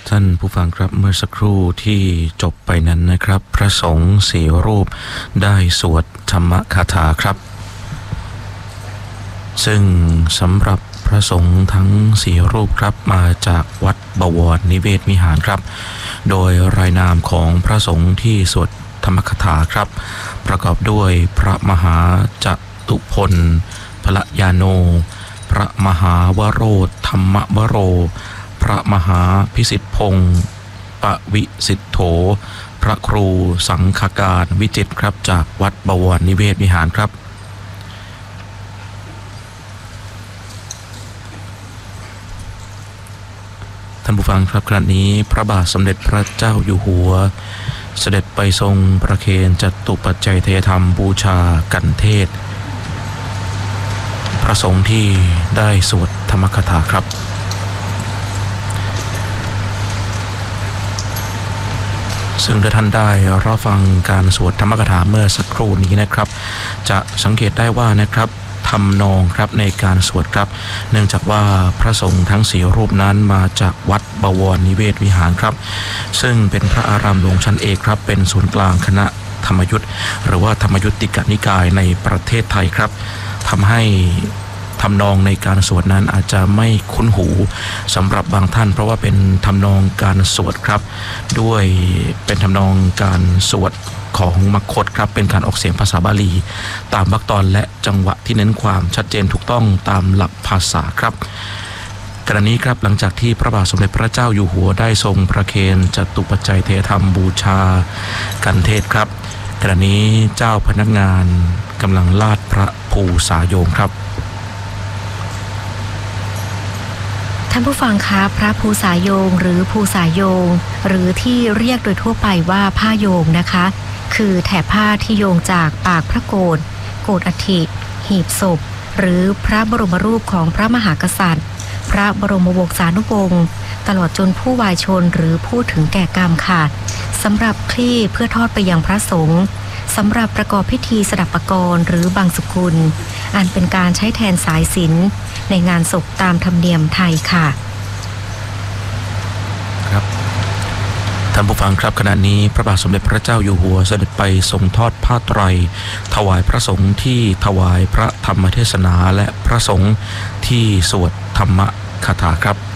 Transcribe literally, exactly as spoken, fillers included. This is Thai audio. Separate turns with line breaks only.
ท่านผู้ฟังครับเมื่อสักครู่ที่จบไปนั้นนะครับพระสงฆ์สี่รูปได้สวดธรรมคาถาครับซึ่งสำหรับพระสงฆ์ทั้งสี่รูปครับมาจากวัดบวรนิเวศวิหารครับโดยรายนามของพระสงฆ์ที่สวดธรรมคาถาครับประกอบด้วยพระมหาจตุพลพละยาโนพระมหาวโรธรรมวโรพระมหาพิสิทธิพงศ์ปวิสิทโธพระครูสังฆการวิจิตรครับจากวัดบวรนิเวศวิหารครับท่านผู้ฟังครับขณะนี้พระบาทสมเด็จพระเจ้าอยู่หัวเสด็จไปทรงประเคนจตุปัจจัยเทธรรมบูชากันเทศพระสงฆ์ที่ได้สวดธรรมคาถาครับซึ่งถ้าท่านได้รับฟังการสวดธรรมคาถาเมื่อสักครู่นี้นะครับจะสังเกตได้ว่านะครับทำนองครับในการสวดครับเนื่องจากว่าพระสงฆ์ทั้งสี่รูปนั้นมาจากวัดบวรนิเวศวิหารครับซึ่งเป็นพระอารามหลวงชั้นเอกครับเป็นศูนย์กลางคณะธรรมยุทธหรือว่าธรรมยุติกนิกายในประเทศไทยครับทำให้ทำนองในการสวดนั้นอาจจะไม่คุ้นหูสำหรับบางท่านเพราะว่าเป็นทำนองการสวดครับด้วยเป็นทำนองการสวดของมคธครับเป็นการออกเสียงภาษาบาลีตามวรรคตอนและจังหวะที่เน้นความชัดเจนถูกต้องตามหลักภาษาครับกรณีครับหลังจากที่พระบาทสมเด็จพระเจ้าอยู่หัวได้ทรงประเคนจตุปัจจัยเทธรรมบูชากันเทศครับกรณีเจ้าพนักงานกำลังลาดพระภูสาโยงครับ
ท่านผู้ฟังคะพระภูสาโยงหรือภูสาโยงหรือที่เรียกโดยทั่วไปว่าผ้าโยงนะคะคือแถบผ้าที่โยงจากปากพระโกฐโกฐอัฐิหีบศพหรือพระบรมรูปของพระมหากษัตริย์พระบรมวงศานุวงศ์ตลอดจนผู้วายชนหรือผู้ถึงแก่กรรมค่ะสำหรับคลี่เพื่อทอดไปยังพระสงฆ์สำหรับประกอบพิธีสดับปกรณ์หรือบางสุกุลอันเป็นการใช้แทนสายสิญจน์ในงานศพตามธรรมเนียมไทยค่ะ
ครับท่านผู้ฟังครับขณะนี้พระบาทสมเด็จพระเจ้าอยู่หัวเสด็จไปทรงทอดผ้าไตรถวายพระสงฆ์ที่ถวายพระธรรมเทศนาและพระสงฆ์ที่สวดธรรมคาถาครับ